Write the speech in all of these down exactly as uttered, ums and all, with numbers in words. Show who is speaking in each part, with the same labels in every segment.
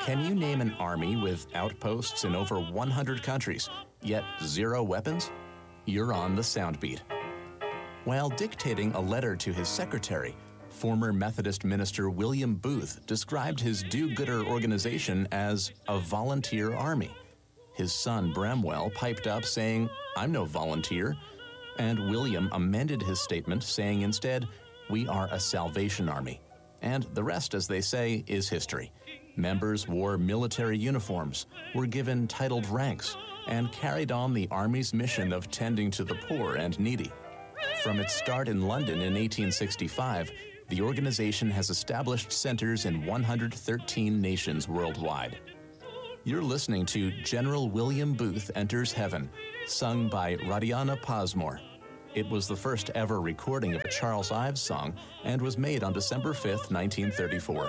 Speaker 1: Can you name an army with outposts in over one hundred countries, yet zero weapons? You're on the Soundbeat. While dictating a letter to his secretary, former Methodist minister William Booth described his do-gooder organization as a volunteer army. His son Bramwell piped up saying, "I'm no volunteer," and William amended his statement saying instead, "We are a Salvation Army." And the rest, as they say, is history. Members wore military uniforms, were given titled ranks, and carried on the Army's mission of tending to the poor and needy. From its start in London in eighteen sixty-five, the organization has established centers in one hundred thirteen nations worldwide. You're listening to General William Booth Enters Heaven, sung by Radiana Pasmore. It was the first ever recording of a Charles Ives song and was made on December fifth, nineteen thirty-four.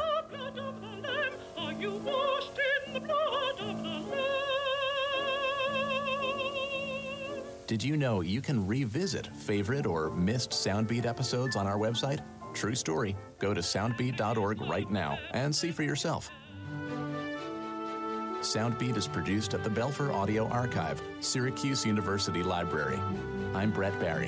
Speaker 1: Did you know you can revisit favorite or missed Soundbeat episodes on our website? True story. Go to soundbeat dot org right now and see for yourself. Soundbeat is produced at the Belfer Audio Archive, Syracuse University Library. I'm Brett Barry.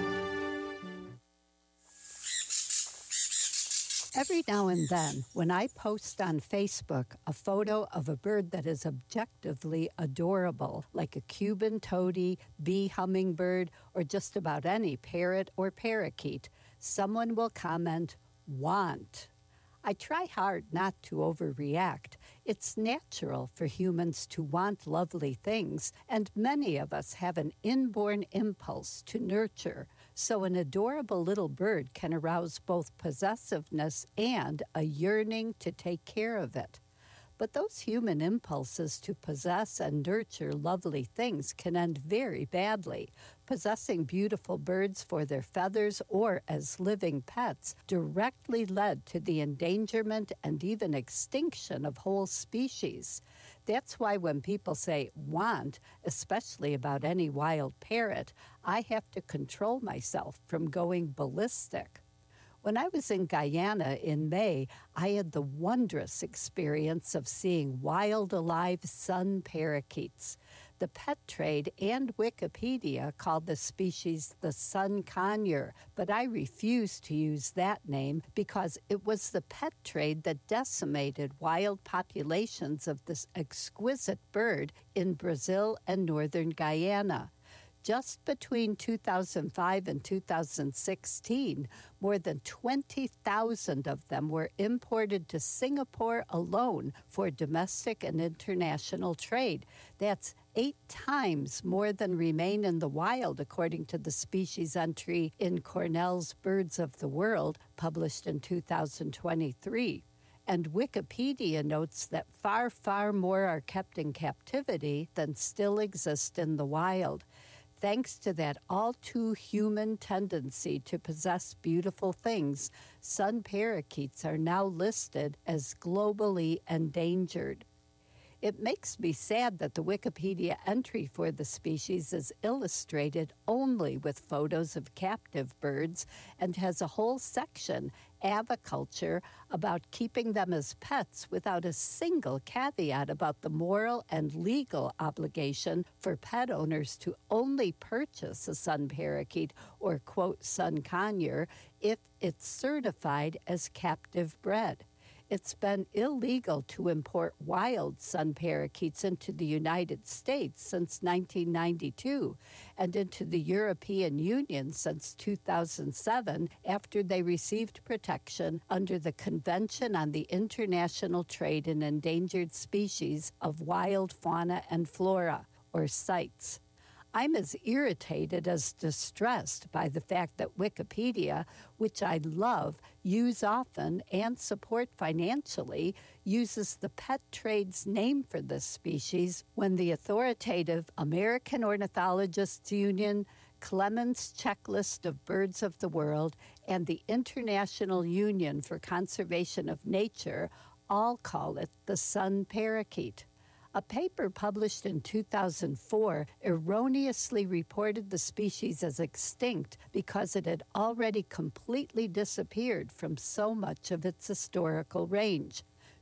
Speaker 2: Every now and then, when I post on Facebook a photo of a bird that is objectively adorable, like a Cuban toady, bee hummingbird, or just about any parrot or parakeet, someone will comment, "Want." I try hard not to overreact. It's natural for humans to want lovely things, and many of us have an inborn impulse to nurture. So an adorable little bird can arouse both possessiveness and a yearning to take care of it. But those human impulses to possess and nurture lovely things can end very badly. Possessing beautiful birds for their feathers or as living pets directly led to the endangerment and even extinction of whole species. That's why when people say "want," especially about any wild parrot, I have to control myself from going ballistic. When I was in Guyana in May, I had the wondrous experience of seeing wild alive sun parakeets. The pet trade and Wikipedia called the species the sun conure, but I refuse to use that name because it was the pet trade that decimated wild populations of this exquisite bird in Brazil and northern Guyana. Just between two thousand five and two thousand sixteen, more than twenty thousand of them were imported to Singapore alone for domestic and international trade. That's eight times more than remain in the wild, according to the species entry in Cornell's Birds of the World, published in two thousand twenty-three. And Wikipedia notes that far, far more are kept in captivity than still exist in the wild. Thanks to that all-too-human tendency to possess beautiful things, sun parakeets are now listed as globally endangered. It makes me sad that the Wikipedia entry for the species is illustrated only with photos of captive birds and has a whole section, Aviculture, about keeping them as pets without a single caveat about the moral and legal obligation for pet owners to only purchase a sun parakeet or, quote, sun conure if it's certified as captive bred. It's been illegal to import wild sun parakeets into the United States since nineteen ninety-two and into the European Union since two thousand seven after they received protection under the Convention on the International Trade in Endangered Species of Wild Fauna and Flora, or CITES. I'm as irritated as distressed by the fact that Wikipedia, which I love, use often, and support financially, uses the pet trade's name for this species when the authoritative American Ornithologists Union, Clements Checklist of Birds of the World, and the International Union for Conservation of Nature all call it the sun parakeet. A paper published in two thousand four erroneously reported the species as extinct because it had already completely disappeared from so much of its historical range.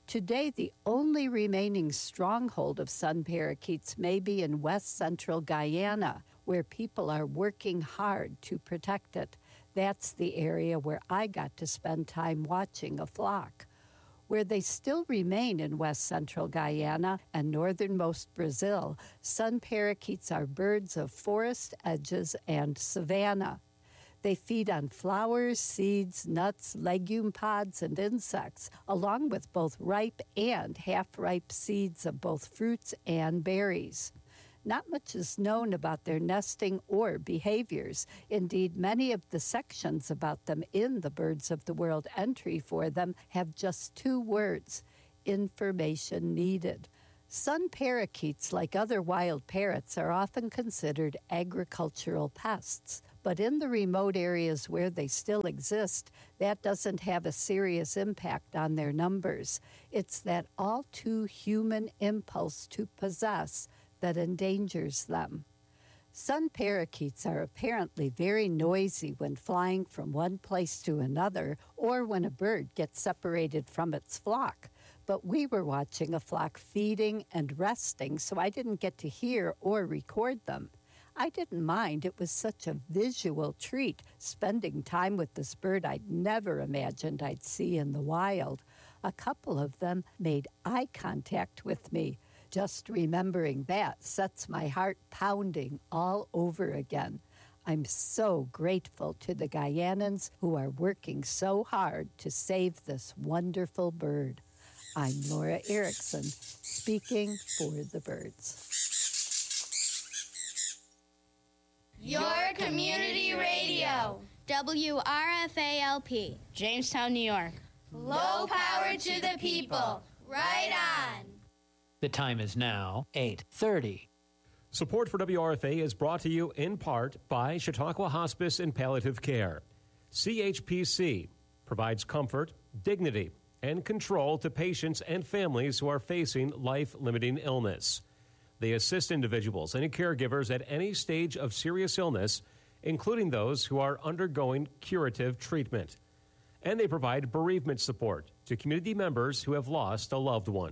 Speaker 2: Today, the only remaining stronghold of sun parakeets may be in west central Guyana, where people are working hard to protect it. That's the area where I got to spend time watching a flock. Where they still remain in west central Guyana and northernmost Brazil, sun parakeets are birds of forest edges and savanna. They feed on flowers, seeds, nuts, legume pods, and insects, along with both ripe and half-ripe seeds of both fruits and berries. Not much is known about their nesting or behaviors. Indeed, many of the sections about them in the Birds of the World entry for them have just two words: information needed. Sun parakeets, like other wild parrots, are often considered agricultural pests. But in the remote areas where they still exist, that doesn't have a serious impact on their numbers. It's that all too human impulse to possess that endangers them. Sun parakeets are apparently very noisy when flying from one place to another or when a bird gets separated from its flock. But we were watching a flock feeding and resting, so I didn't get to hear or record them. I didn't mind. It was such a visual treat, spending time with this bird I'd never imagined I'd see in the wild. A couple of them made eye contact with me. Just remembering that sets my heart pounding all over again. I'm so grateful to the Guyanans who are working so hard to save this wonderful bird. I'm Laura Erickson, speaking for the birds.
Speaker 3: Your community radio.
Speaker 4: W R F A L P, Jamestown, New York.
Speaker 3: Low power to the people. Right on.
Speaker 5: The time is now eight thirty.
Speaker 6: Support for W R F A is brought to you in part by Chautauqua Hospice and Palliative Care. C H P C provides comfort, dignity, and control to patients and families who are facing life-limiting illness. They assist individuals and caregivers at any stage of serious illness, including those who are undergoing curative treatment. And they provide bereavement support to community members who have lost a loved one.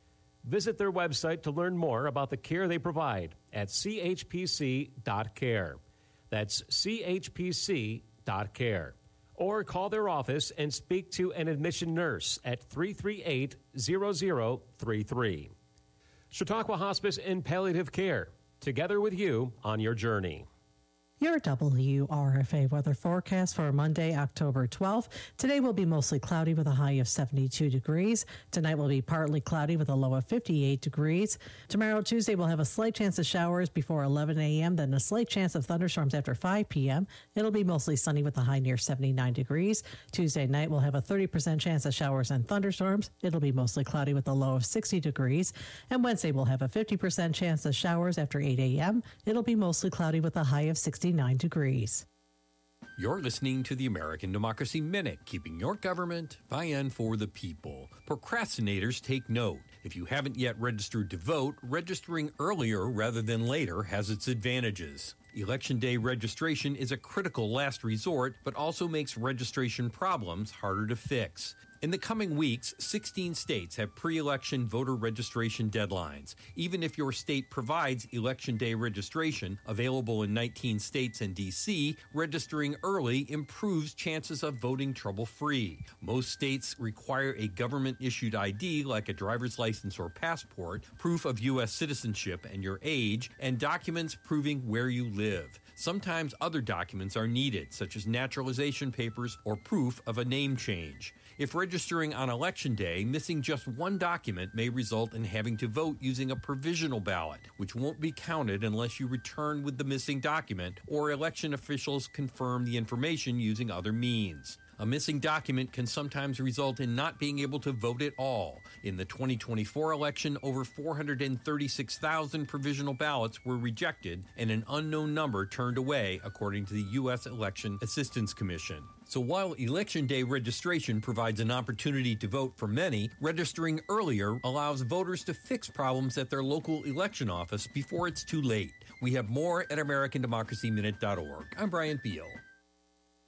Speaker 6: Visit their website to learn more about the care they provide at c h p c dot care. That's c h p c dot care. Or call their office and speak to an admission nurse at three three eight, zero zero three three. Chautauqua Hospice and Palliative Care, together with you on your journey.
Speaker 7: Your W R F A weather forecast for Monday, October twelfth. Today will be mostly cloudy with a high of seventy-two degrees. Tonight will be partly cloudy with a low of fifty-eight degrees. Tomorrow, Tuesday, we'll have a slight chance of showers before eleven a.m., then a slight chance of thunderstorms after five p.m. It'll be mostly sunny with a high near seventy-nine degrees. Tuesday night, we'll have a thirty percent chance of showers and thunderstorms. It'll be mostly cloudy with a low of sixty degrees. And Wednesday, we'll have a fifty percent chance of showers after eight a.m. It'll be mostly cloudy with a high of sixty-nine degrees.
Speaker 8: You're listening to the American Democracy Minute, keeping your government by and for the people. Procrastinators take note. If you haven't yet registered to vote, registering earlier rather than later has its advantages. Election day registration is a critical last resort, but also makes registration problems harder to fix. In the coming weeks, sixteen states have pre-election voter registration deadlines. Even if your state provides Election Day registration, available in nineteen states and D C, registering early improves chances of voting trouble-free. Most states require a government-issued I D like a driver's license or passport, proof of U S citizenship and your age, and documents proving where you live. Sometimes other documents are needed, such as naturalization papers or proof of a name change. If registering on Election Day, missing just one document may result in having to vote using a provisional ballot, which won't be counted unless you return with the missing document or election officials confirm the information using other means. A missing document can sometimes result in not being able to vote at all. In the twenty twenty-four election, over four hundred thirty-six thousand provisional ballots were rejected and an unknown number turned away, according to the U S Election Assistance Commission. So while Election Day registration provides an opportunity to vote for many, registering earlier allows voters to fix problems at their local election office before it's too late. We have more at American Democracy Minute dot org. I'm Brian Beal.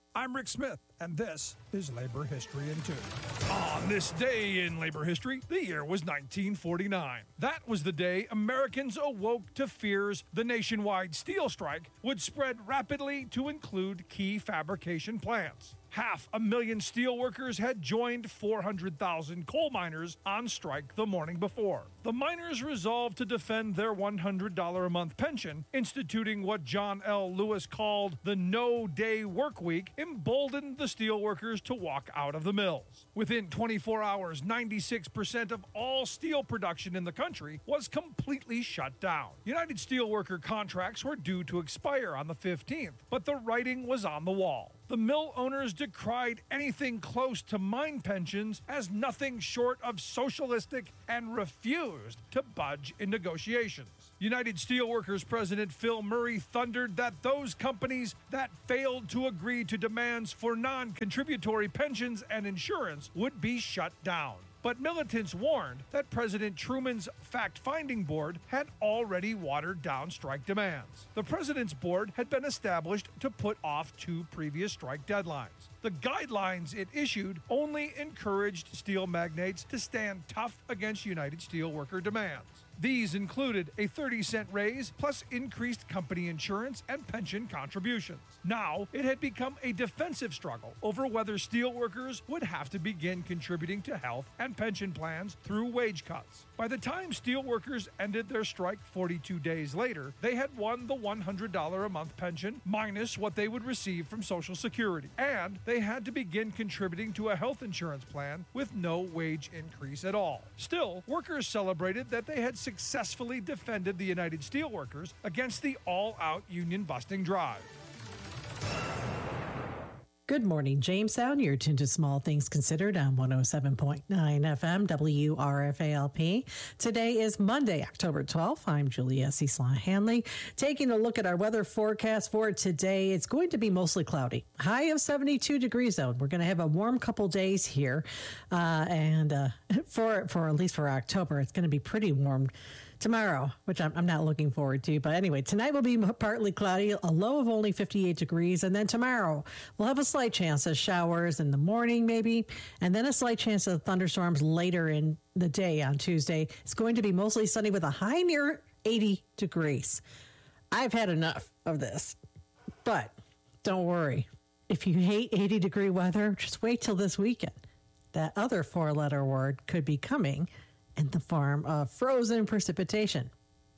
Speaker 9: I'm Rick Smith, and this is Labor History in Two. On this day in labor history, the year was nineteen forty-nine. That was the day Americans awoke to fears the nationwide steel strike would spread rapidly to include key fabrication plants. Half a million steelworkers had joined four hundred thousand coal miners on strike the morning before. The miners resolved to defend their one hundred dollars a month pension, instituting what John L. Lewis called the no-day work week, emboldened the steelworkers to walk out of the mills. Within twenty-four hours, ninety-six percent of all steel production in the country was completely shut down. United Steelworker contracts were due to expire on the fifteenth, but the writing was on the wall. The mill owners decried anything close to mine pensions as nothing short of socialistic and refused to budge in negotiations. United Steelworkers President Phil Murray thundered that those companies that failed to agree to demands for non-contributory pensions and insurance would be shut down. But militants warned that President Truman's fact-finding board had already watered down strike demands. The president's board had been established to put off two previous strike deadlines. The guidelines it issued only encouraged steel magnates to stand tough against United Steelworker demands. These included a thirty cent raise plus increased company insurance and pension contributions. Now, it had become a defensive struggle over whether steelworkers would have to begin contributing to health and pension plans through wage cuts. By the time steelworkers ended their strike forty-two days later, they had won the one hundred dollars a month pension minus what they would receive from Social Security, and they had to begin contributing to a health insurance plan with no wage increase at all. Still, workers celebrated that they had successfully defended the United Steelworkers against the all-out union-busting drive.
Speaker 7: Good morning, Jamestown. You're tuned to Small Things Considered on one oh seven point nine F M W R F A L P. Today is Monday, October twelfth. I'm Julia Cesla Hanley. Taking a look at our weather forecast for today, it's going to be mostly cloudy. High of seventy-two degrees, though. We're going to have a warm couple days here. Uh, and uh, for, for at least for October, it's going to be pretty warm tomorrow, which I'm, I'm not looking forward to. But anyway, tonight will be partly cloudy, a low of only fifty-eight degrees. And then tomorrow, we'll have a slight chance of showers in the morning, maybe, and then a slight chance of thunderstorms later in the day on Tuesday. It's going to be mostly sunny with a high near eighty degrees. I've had enough of this, but don't worry. If you hate eighty degree weather, just wait till this weekend. That other four letter word could be coming in the form of frozen precipitation.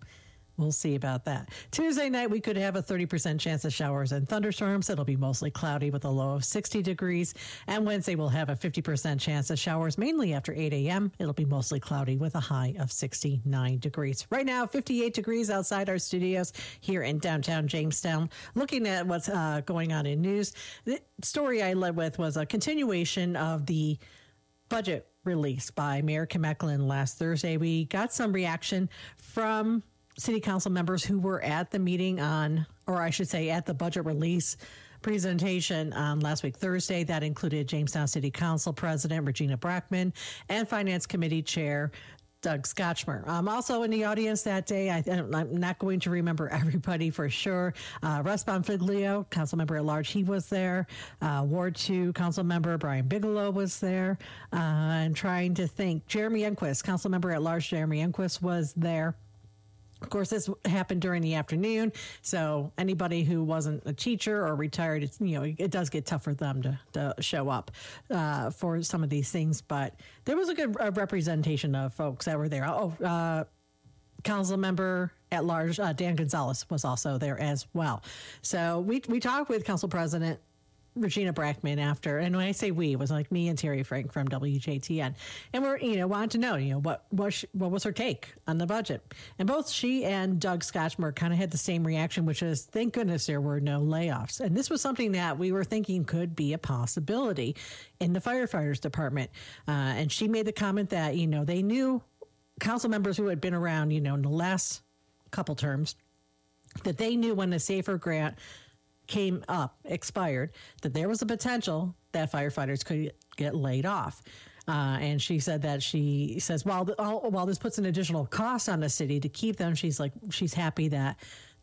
Speaker 7: We'll see about that. Tuesday night, we could have a thirty percent chance of showers and thunderstorms. It'll be mostly cloudy with a low of sixty degrees. And Wednesday, we'll have a fifty percent chance of showers, mainly after eight a.m. It'll be mostly cloudy with a high of sixty-nine degrees. Right now, fifty-eight degrees outside our studios here in downtown Jamestown. Looking at what's uh, going on in news, the story I led with was a continuation of the budget release by Mayor Kim Eklund last Thursday. We got some reaction from city council members who were at the meeting on, or I should say at the budget release presentation on last week, Thursday. That included Jamestown City Council President Regina Brackman and Finance Committee Chair Doug Scotchmer. I'm also in the audience that day. I, I'm not going to remember everybody for sure. Uh, Russ Bonfiglio, council member at large, he was there. Uh, Ward two council member Brian Bigelow was there. Uh, I'm trying to think. Jeremy Enquist, council member at large, Jeremy Enquist was there. Of course, this happened during the afternoon, so anybody who wasn't a teacher or retired, it's, you know, it does get tough for them to, to show up uh, for some of these things. But there was a good uh, representation of folks that were there. Oh, uh, council member at large, uh, Dan Gonzalez was also there as well. So we we talked with Council President Regina Brackman after, and when I say we, it was like me and Terry Frank from W J T N, and we're, you know, wanted to know, you know, what what, she, what was her take on the budget, and both she and Doug Scotchmer kind of had the same reaction, which is, thank goodness there were no layoffs, and this was something that we were thinking could be a possibility in the firefighters department, uh, and she made the comment that, you know, they knew council members who had been around, you know, in the last couple terms, that they knew when the SAFER grant came up, expired, that there was a potential that firefighters could get laid off. Uh, and she said that she says, while, the, while this puts an additional cost on the city to keep them, she's like, she's happy that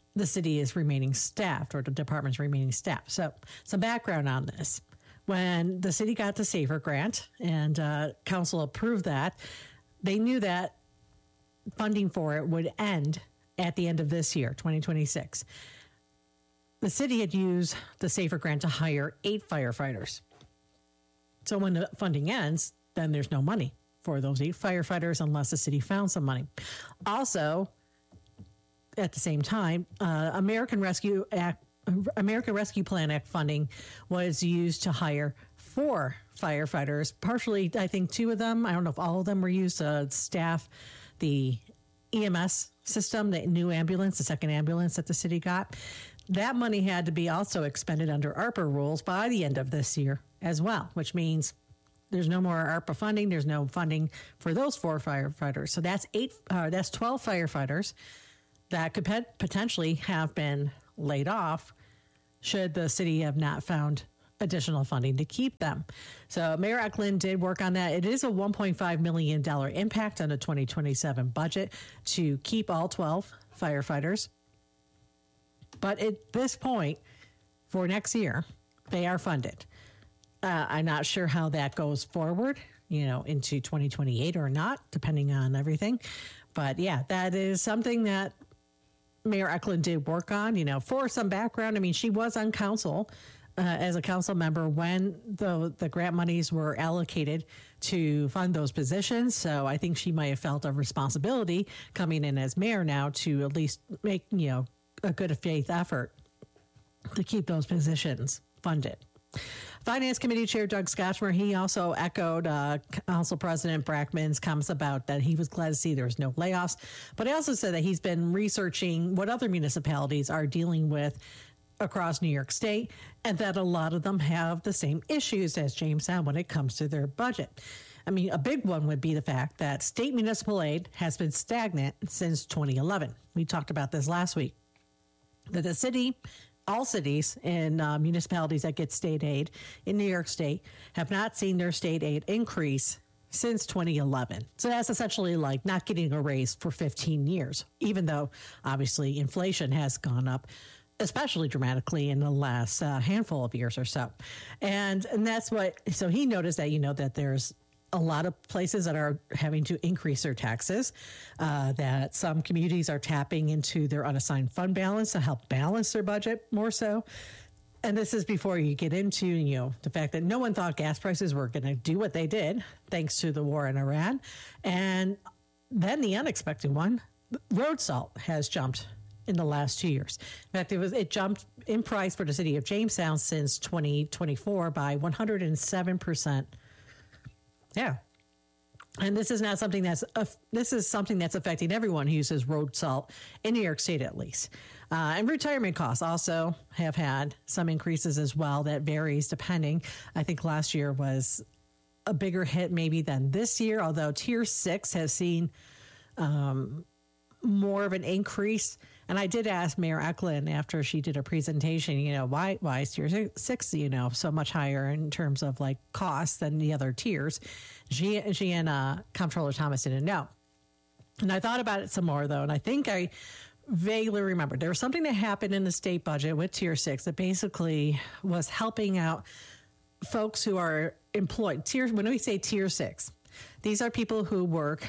Speaker 7: the city is remaining staffed or the department's remaining staffed. So some background on this. When the city got the SAFER grant and uh, council approved that, they knew that funding for it would end at the end of this year, twenty twenty-six. The city had used the SAFER grant to hire eight firefighters. So when the funding ends, then there's no money for those eight firefighters unless the city found some money. Also, at the same time, uh, American Rescue Act, American Rescue Plan Act funding was used to hire four firefighters. Partially, I think two of them, I don't know if all of them were used to staff the E M S system, the new ambulance, the second ambulance that the city got. That money had to be also expended under ARPA rules by the end of this year as well, which means there's no more ARPA funding. There's no funding for those four firefighters. So that's eight. Uh, that's twelve firefighters that could pet- potentially have been laid off should the city have not found additional funding to keep them. So Mayor Eklund did work on that. It is a one point five million dollars impact on the twenty twenty-seven budget to keep all twelve firefighters. But at this point, for next year, they are funded. Uh, I'm not sure how that goes forward, you know, into twenty twenty-eight or not, depending on everything. But yeah, that is something that Mayor Eklund did work on. You know, for some background, I mean, she was on council uh, as a council member when the the grant monies were allocated to fund those positions. So I think she might have felt a responsibility coming in as mayor now to at least make, you know, a good faith effort to keep those positions funded. Finance Committee Chair Doug Scotchmer, he also echoed uh, Council President Brackman's comments about that he was glad to see there was no layoffs, but he also said that he's been researching what other municipalities are dealing with across New York State, and that a lot of them have the same issues as Jamestown when it comes to their budget. I mean, a big one would be the fact that state municipal aid has been stagnant since twenty eleven. We talked about this last week, that the city, all cities and uh, municipalities that get state aid in New York State have not seen their state aid increase since twenty eleven. So that's essentially like not getting a raise for fifteen years, even though obviously inflation has gone up, especially dramatically in the last uh, handful of years or so. And, and that's what, so he noticed that, you know, that there's a lot of places that are having to increase their taxes, uh, that some communities are tapping into their unassigned fund balance to help balance their budget more so. And this is before you get into, you know, the fact that no one thought gas prices were going to do what they did thanks to the war in Iran. And then the unexpected one, road salt has jumped in the last two years. In fact, it was it jumped in price for the city of Jamestown since twenty twenty-four by one hundred seven percent. Yeah. And this is not something that's, uh, this is something that's affecting everyone who uses road salt in New York State, at least. Uh, and retirement costs also have had some increases as well. That varies depending. I think last year was a bigger hit maybe than this year, although tier six has seen um, more of an increase. And I did ask Mayor Eklund after she did a presentation, you know, why why is tier six, you know, so much higher in terms of like costs than the other tiers? She, she and uh, Comptroller Thomas didn't know. And I thought about it some more, though, and I think I vaguely remember there was something that happened in the state budget with tier six that basically was helping out folks who are employed. Tier, when we say tier six, these are people who work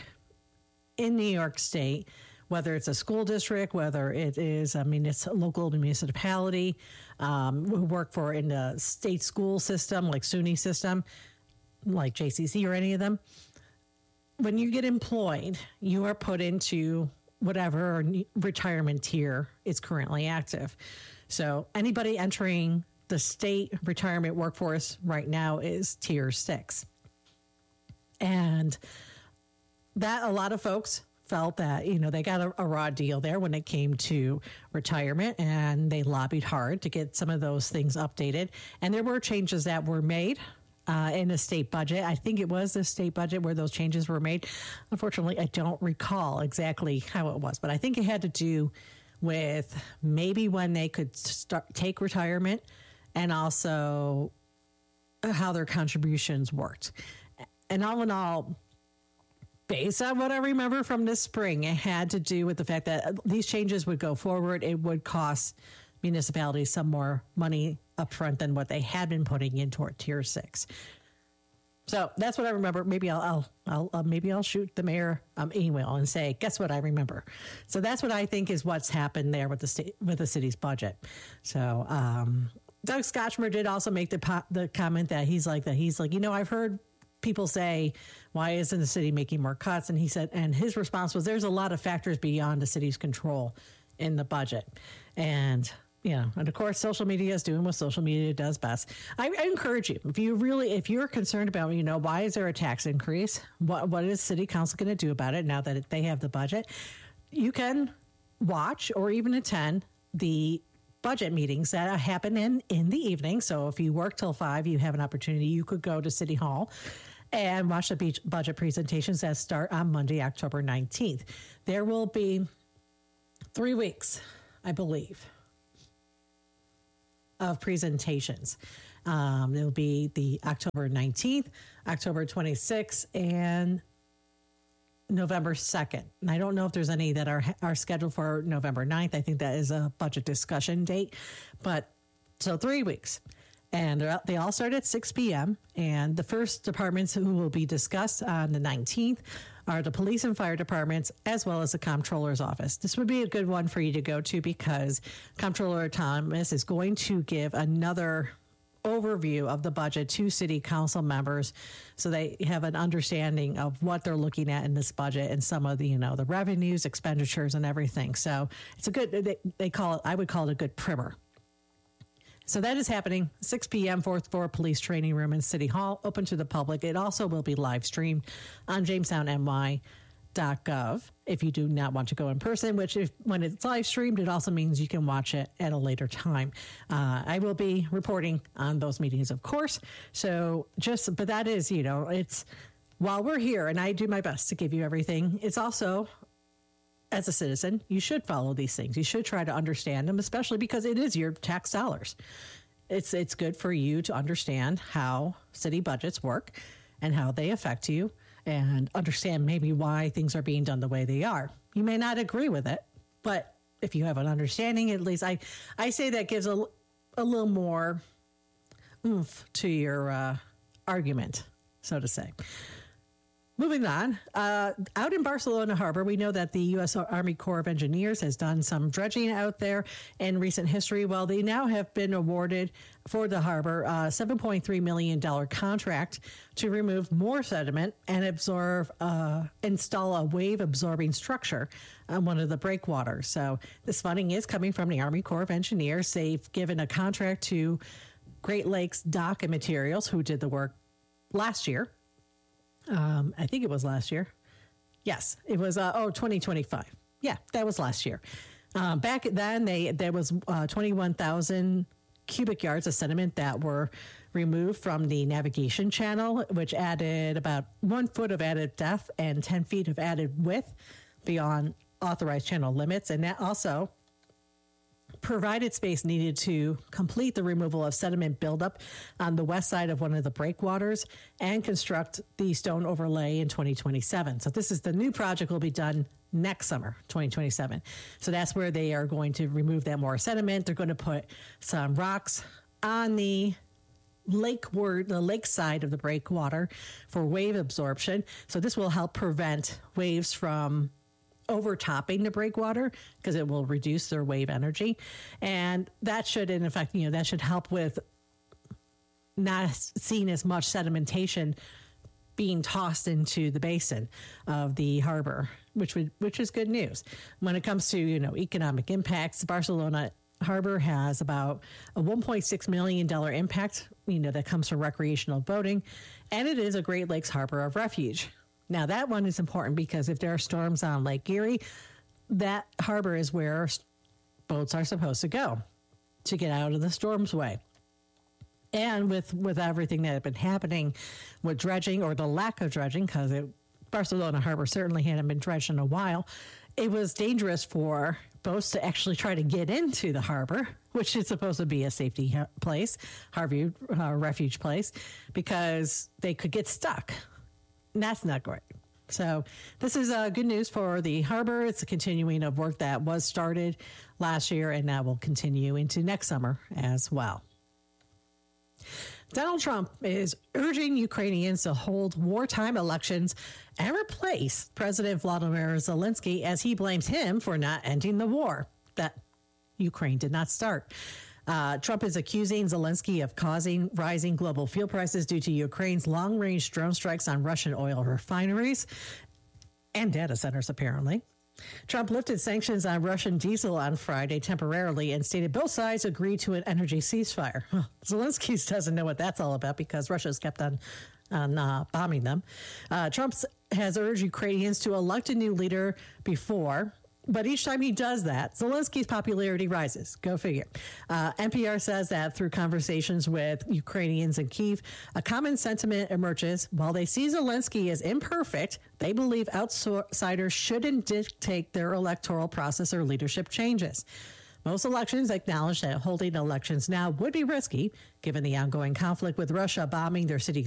Speaker 7: in New York State, whether it's a school district, whether it is a municip- local municipality, um, who work for in the state school system, like SUNY system, like J C C or any of them. When you get employed, you are put into whatever retirement tier is currently active. So anybody entering the state retirement workforce right now is tier six. And that a lot of folks felt that, you know, they got a, a raw deal there when it came to retirement, and they lobbied hard to get some of those things updated. And there were changes that were made uh, in the state budget. I think it was the state budget where those changes were made. Unfortunately, I don't recall exactly how it was, but I think it had to do with maybe when they could start take retirement and also how their contributions worked. And all in all, based on what I remember from this spring, it had to do with the fact that these changes would go forward. It would cost municipalities some more money up front than what they had been putting in toward tier six. So that's what I remember. Maybe I'll, I'll, I'll uh, maybe I'll shoot the mayor um, email and say, guess what I remember. So that's what I think is what's happened there with the state, with the city's budget. So um, Doug Scotchmer did also make the po- the comment that he's like that. He's like, you know, I've heard people say, why isn't the city making more cuts? And he said, and his response was, there's a lot of factors beyond the city's control in the budget. And you know, and of course, social media is doing what social media does best. I, I encourage you, if you really, if you're concerned about, you know, why is there a tax increase? What What is city council going to do about it now that they have the budget? You can watch or even attend the budget meetings that happen in, in the evening. So if you work till five, you have an opportunity. You could go to City Hall and watch the budget presentations that start on Monday, October nineteenth. There will be three weeks, I believe, of presentations. Um, it'll be the October nineteenth, October twenty-sixth, and November second. And I don't know if there's any that are are scheduled for November ninth. I think that is a budget discussion date. But so three weeks. And they're, they all start at six p.m. And the first departments who will be discussed on the nineteenth are the police and fire departments, as well as the comptroller's office. This would be a good one for you to go to because Comptroller Thomas is going to give another overview of the budget to city council members so they have an understanding of what they're looking at in this budget and some of the, you know, the revenues, expenditures, and everything. So it's a good, they, they call it, I would call it a good primer. So that is happening, six p.m., fourth floor police training room in City Hall, open to the public. It also will be live streamed on jamestown n y dot gov if you do not want to go in person, which if when it's live streamed, it also means you can watch it at a later time. Uh, I will be reporting on those meetings, of course. So just, but that is, you know, it's while we're here and I do my best to give you everything, it's also, as a citizen, you should follow these things. You should try to understand them, especially because it is your tax dollars. It's it's good for you to understand how city budgets work and how they affect you and understand maybe why things are being done the way they are. You may not agree with it, but if you have an understanding, at least I, I say that gives a, a little more oomph to your uh, argument, so to say. Moving on, uh, out in Barcelona Harbor, we know that the U S Army Corps of Engineers has done some dredging out there in recent history. Well, they now have been awarded for the harbor a seven point three million dollars contract to remove more sediment and absorb, uh, install a wave-absorbing structure on one of the breakwaters. So this funding is coming from the Army Corps of Engineers. They've given a contract to Great Lakes Dock and Materials, who did the work last year. Um, I think it was last year. Yes, it was, uh, oh, twenty twenty-five. Yeah, that was last year. Um, back then, they there was uh, twenty-one thousand cubic yards of sediment that were removed from the navigation channel, which added about one foot of added depth and ten feet of added width beyond authorized channel limits. And that also provided space needed to complete the removal of sediment buildup on the west side of one of the breakwaters and construct the stone overlay in twenty twenty-seven. So this is the new project will be done next summer, twenty twenty-seven. So that's where they are going to remove that more sediment. They're going to put some rocks on the lakeward, the lake side of the breakwater for wave absorption. So this will help prevent waves from overtopping the breakwater because it will reduce their wave energy. And that should, in effect, you know, that should help with not seeing as much sedimentation being tossed into the basin of the harbor, which would, which is good news. When it comes to, you know, economic impacts, Barcelona Harbor has about a one point six million dollars impact, you know, that comes from recreational boating, and it is a Great Lakes harbor of refuge. Now, that one is important because if there are storms on Lake Erie, that harbor is where boats are supposed to go to get out of the storm's way. And with, with everything that had been happening with dredging or the lack of dredging, because Barcelona Harbor certainly hadn't been dredged in a while, it was dangerous for boats to actually try to get into the harbor, which is supposed to be a safety place, harbor uh, refuge place, because they could get stuck. And that's not great. So this is uh, good news for the harbor. It's a continuing of work that was started last year and now will continue into next summer as well. Donald Trump is urging Ukrainians to hold wartime elections and replace President Volodymyr Zelensky as he blames him for not ending the war that Ukraine did not start. Uh, Trump is accusing Zelensky of causing rising global fuel prices due to Ukraine's long-range drone strikes on Russian oil refineries and data centers, apparently. Trump lifted sanctions on Russian diesel on Friday temporarily and stated both sides agreed to an energy ceasefire. Huh. Zelensky doesn't know what that's all about because Russia's kept on, on uh, bombing them. Uh, Trump has urged Ukrainians to elect a new leader before, but each time he does that, Zelensky's popularity rises. Go figure. Uh, N P R says that through conversations with Ukrainians in Kyiv, a common sentiment emerges. While they see Zelensky as imperfect, they believe outsiders shouldn't dictate their electoral process or leadership changes. Most elections acknowledge that holding elections now would be risky, given the ongoing conflict with Russia bombing their cities